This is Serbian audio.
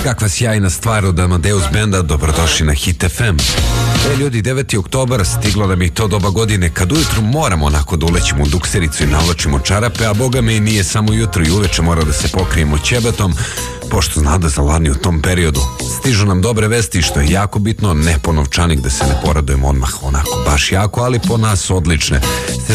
Kakva sjajna stvar od Amadeus Benda, dobrodošli na Hit FM. Ljudi, 9. oktobar, stiglo nam je to doba godine kad ujutru moramo onako da ulećemo u duksericu i navlačimo čarape, a boga mi nije samo jutro i uveče mora da se pokrijemo ćebatom, pošto zna da zalani u tom periodu. Stižu nam dobre vesti, što je jako bitno, ne po novčanik da se ne poradujemo odmah onako baš jako, ali po nas odlične.